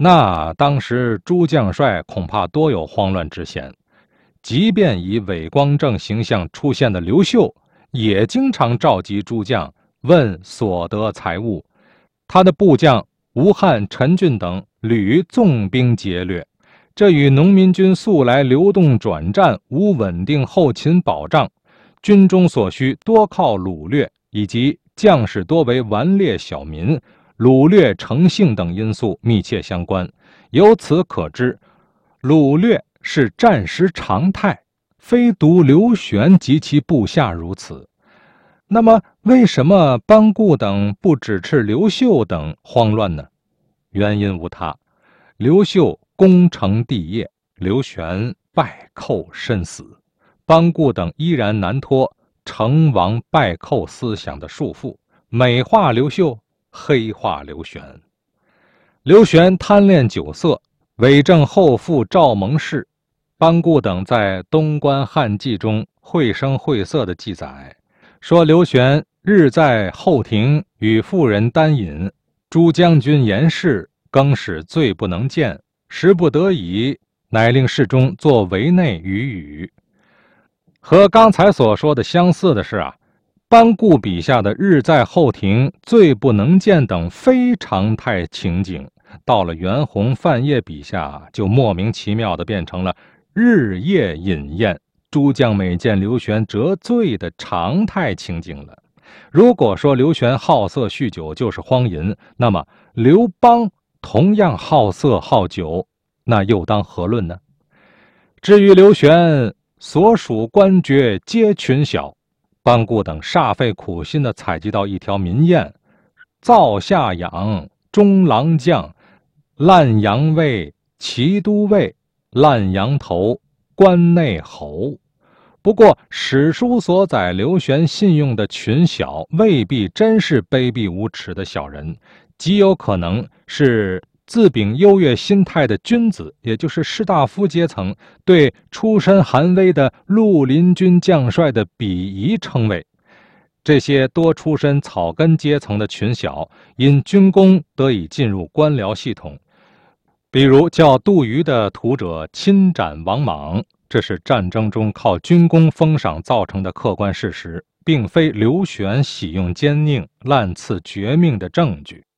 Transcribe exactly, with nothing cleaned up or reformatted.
那当时诸将帅恐怕多有慌乱之嫌。即便以伪光正形象出现的刘秀，也经常召集诸将问所得财物。他的部将吴汉、陈俊等屡纵兵劫掠，这与农民军素来流动转战，无稳定后勤保障，军中所需多靠掳掠，以及将士多为顽劣小民，掳掠成性等因素密切相关。由此可知，掳掠是战时常态，非独刘玄及其部下如此。那么为什么班固等不指斥刘秀等慌乱呢？原因无他，刘秀攻城帝业，刘玄败寇身死，班固等依然难脱成王败寇思想的束缚，美化刘秀，黑化刘玄。刘玄贪恋酒色，伪证后父赵蒙氏。班固等在《东关汉记》中绘声绘色的记载，说刘玄日在后庭与妇人单饮，诸将军言事，更使罪不能见，时不得已，乃令侍中作围内语语。和刚才所说的相似的是啊，班固笔下的日在后庭、罪不能见等非常态情景，到了袁弘、范晔笔下，就莫名其妙地变成了日夜饮宴，诸将每见刘玄折罪的常态情景了。如果说刘玄好色酗酒就是荒淫，那么刘邦同样好色好酒，那又当何论呢？至于刘玄所属官爵皆群小，班固等煞费苦心地采集到一条民谚：灶下养、中郎将、烂阳尉、骑都尉、烂羊头、关内侯。不过史书所载刘玄信用的群小，未必真是卑鄙无耻的小人，极有可能是自秉优越心态的君子，也就是士大夫阶层对出身寒微的绿林军将帅的鄙夷称谓。这些多出身草根阶层的群小，因军功得以进入官僚系统，比如叫杜瑜的屠者亲斩王莽，这是战争中靠军功封赏造成的客观事实，并非刘玄喜用奸佞滥赐绝命的证据。